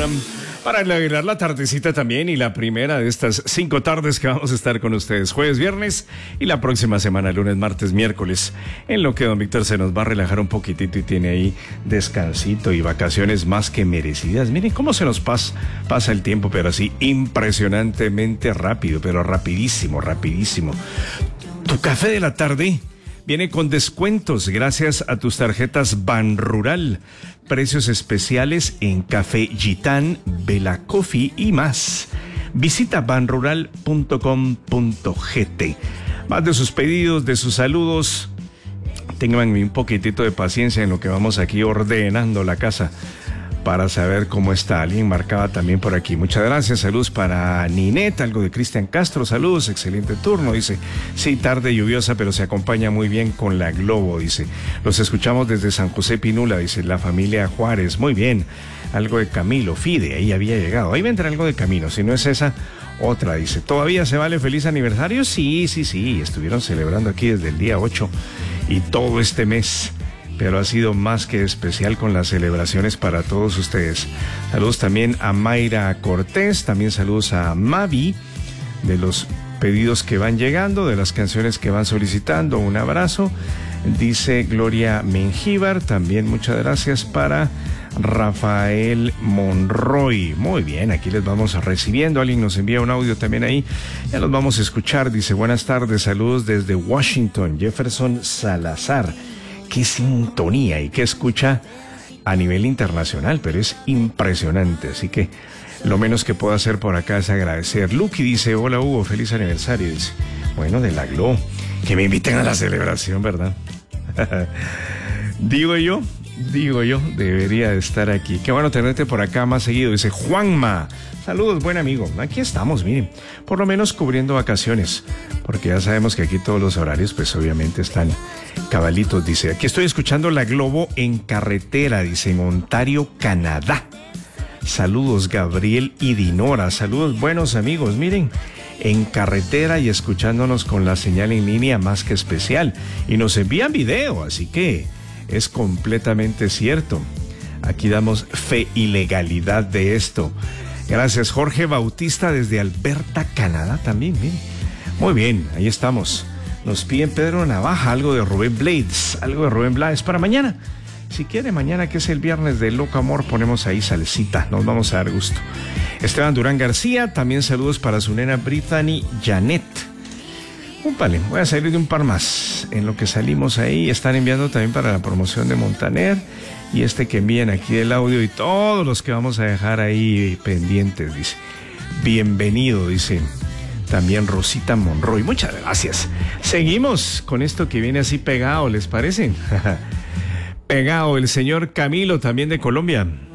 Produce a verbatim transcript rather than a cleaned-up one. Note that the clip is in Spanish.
Instagram para alegrar la tardecita también y la primera de estas cinco tardes que vamos a estar con ustedes jueves, viernes y la próxima semana lunes, martes, miércoles, en lo que don Víctor se nos va a relajar un poquitito y tiene ahí descansito y vacaciones más que merecidas. Miren cómo se nos pasa, pasa el tiempo, pero así impresionantemente rápido, pero rapidísimo, rapidísimo. Tu café de la tarde viene con descuentos gracias a tus tarjetas Banrural. Precios especiales en Café Gitán, Bella Coffee y más. Visita banrural punto com punto gt. Más de sus pedidos, de sus saludos. Tengan un poquitito de paciencia en lo que vamos aquí ordenando la casa para saber cómo está. Alguien marcaba también por aquí. Muchas gracias. Saludos para Ninette, algo de Cristian Castro. Saludos, excelente turno. Dice, sí, tarde lluviosa, pero se acompaña muy bien con la Globo. Dice, los escuchamos desde San José Pinula. Dice, la familia Juárez. Muy bien. Algo de Camilo, Fide, ahí había llegado. Ahí vendrá algo de Camino. Si no es esa, otra. Dice, ¿todavía se vale feliz aniversario? Sí, sí, sí. Estuvieron celebrando aquí desde el día ocho y todo este mes. Pero ha sido más que especial con las celebraciones para todos ustedes. Saludos también a Mayra Cortés, también saludos a Mavi, de los pedidos que van llegando, de las canciones que van solicitando, un abrazo. Dice Gloria Mengíbar, también muchas gracias para Rafael Monroy. Muy bien, aquí les vamos recibiendo. Alguien nos envía un audio también ahí, ya los vamos a escuchar. Dice, buenas tardes, saludos desde Washington, Jefferson Salazar. Qué sintonía y qué escucha a nivel internacional, pero es impresionante, así que lo menos que puedo hacer por acá es agradecer. Lucky dice, hola Hugo, feliz aniversario. Dice, bueno, de la Glo, que me inviten a la celebración, ¿verdad? Digo yo, digo yo, debería de estar aquí. Qué bueno tenerte por acá más seguido. Dice Juanma, saludos, buen amigo. Aquí estamos, miren, por lo menos cubriendo vacaciones, porque ya sabemos que aquí todos los horarios, pues obviamente están cabalitos. Dice, aquí estoy escuchando la Globo en carretera, dice, en Ontario, Canadá. Saludos, Gabriel y Dinora. Saludos, buenos amigos. Miren, en carretera y escuchándonos con la señal en línea más que especial. Y nos envían video, así que es completamente cierto. Aquí damos fe y legalidad de esto. Gracias, Jorge Bautista desde Alberta, Canadá también. Miren. Muy bien, ahí estamos. Nos piden Pedro Navaja, algo de Rubén Blades, algo de Rubén Blades para mañana. Si quiere, mañana que es el viernes de Loco Amor, ponemos ahí salsita, nos vamos a dar gusto. Esteban Durán García, también saludos para su nena Brittany Janet. Úpale, voy a salir de un par más. En lo que salimos ahí, están enviando también para la promoción de Montaner. Y este que envían aquí el audio y todos los que vamos a dejar ahí pendientes, dice. Bienvenido, dice. También Rosita Monroy, muchas gracias. Seguimos con esto que viene así pegado, ¿les parece? Pegado el señor Camilo, también de Colombia.